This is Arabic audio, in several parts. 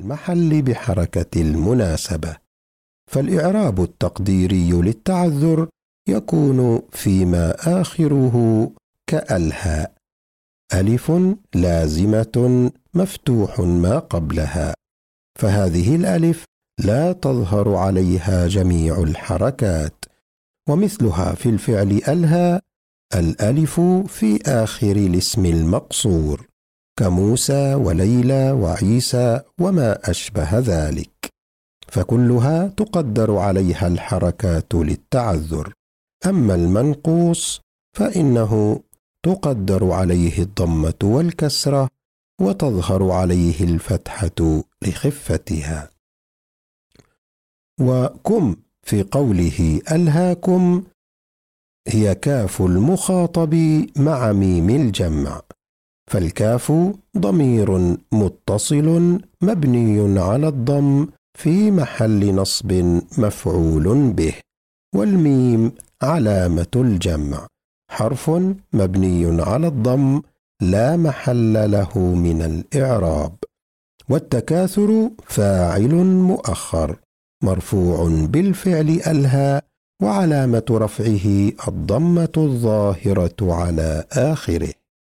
المحل بحركة المناسبة، فالإعراب التقديري للتعذر يكون فيما آخره كالهاء: ألف لازمة مفتوح ما قبلها، فهذه الألف لا تظهر عليها جميع الحركات، ومثلها في الفعل ألهى الألف في آخر الاسم المقصور كموسى وليلى وعيسى وما أشبه ذلك، فكلها تقدر عليها الحركات للتعذر. أما المنقوص فإنه تقدر عليه الضمة والكسرة وتظهر عليه الفتحة لخفتها. وكم في قوله ألهاكم هي كاف المخاطب مع ميم الجمع، فالكاف ضمير متصل مبني على الضم في محل نصب مفعول به، والميم علامة الجمع حرف مبني على الضم لا محل له من الإعراب، والتكاثر فاعل مؤخر مرفوع بالفعل ألهى وعلامة رفعه الضمة الظاهرة على آخره.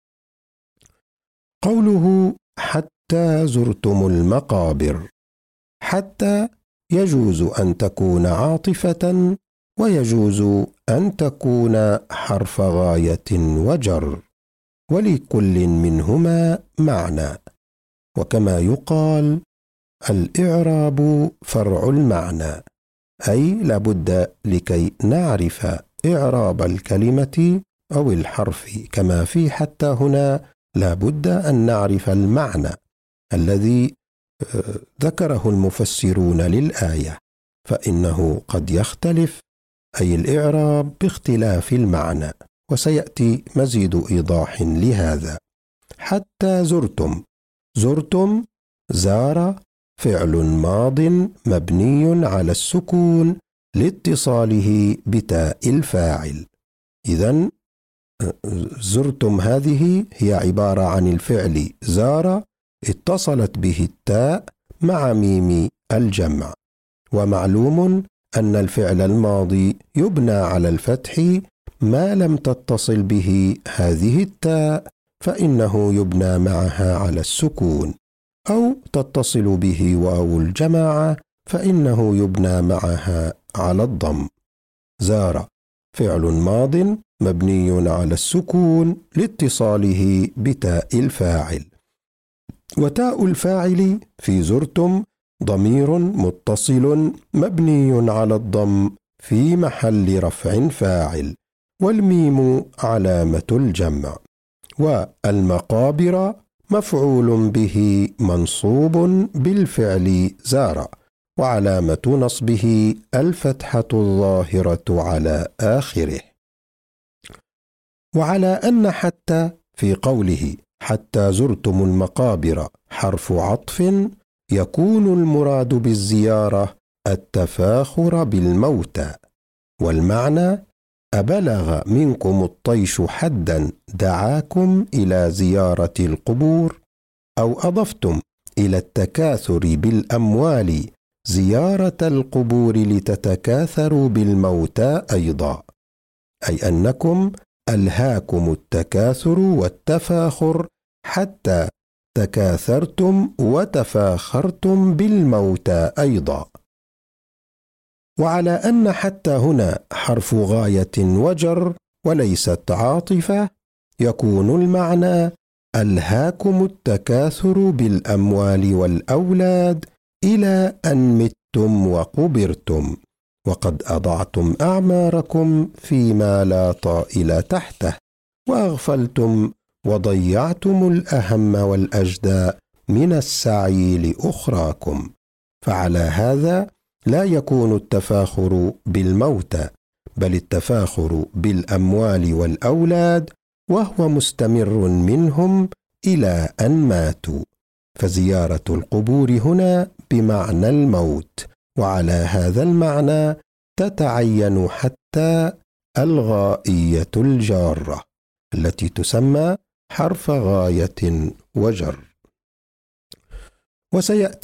قوله حتى زرتم المقابر، حتى يجوز أن تكون عاطفة ويجوز أن تكون حرف غاية وجر، ولكل منهما معنى، وكما يقال الإعراب فرع المعنى، أي لابد لكي نعرف إعراب الكلمة أو الحرف كما في حتى هنا لابد أن نعرف المعنى الذي ذكره المفسرون للآية، فإنه قد يختلف أي الإعراب باختلاف المعنى، وسيأتي مزيد إيضاح لهذا. حتى زرتم، زرتم زار فعل ماض مبني على السكون لاتصاله بتاء الفاعل، إذن زرتم هذه هي عبارة عن الفعل زار اتصلت به التاء مع ميم الجمع، ومعلوم أن الفعل الماضي يبنى على الفتح ما لم تتصل به هذه التاء، فإنه يبنى معها على السكون، أو تتصل به واو الجماعة فإنه يبنى معها على الضم. زار فعل ماض مبني على السكون لاتصاله بتاء الفاعل، وتاء الفاعل في زرتم ضمير متصل مبني على الضم في محل رفع فاعل، والميم علامة الجمع، والمقابر مفعول به منصوب بالفعل زار، وعلامة نصبه الفتحة الظاهرة على آخره. وعلى أن حتى في قوله حتى زرتم المقابر حرف عطف، يكون المراد بالزيارة التفاخر بالموتى، والمعنى أبلغ منكم الطيش حدا دعاكم إلى زيارة القبور، أو أضفتم إلى التكاثر بالأموال زيارة القبور لتتكاثروا بالموتى أيضا، أي أنكم ألهاكم التكاثر والتفاخر حتى تكاثرتم وتفاخرتم بالموتى أيضا. وعلى أن حتى هنا حرف غاية وجر وليست عاطفة، يكون المعنى ألهاكم التكاثر بالأموال والأولاد إلى أن متم وقبرتم، وقد أضعتم أعماركم فيما لا طائل تحته، وأغفلتم وضيعتم الأهم والأجدى من السعي لأخراكم، فعلى هذا لا يكون التفاخر بالموتى، بل التفاخر بالأموال والأولاد، وهو مستمر منهم إلى أن ماتوا، فزيارة القبور هنا بمعنى الموت، وعلى هذا المعنى تتعين حتى الغائية الجارة التي تسمى حرف غاية وجر. وسيأتي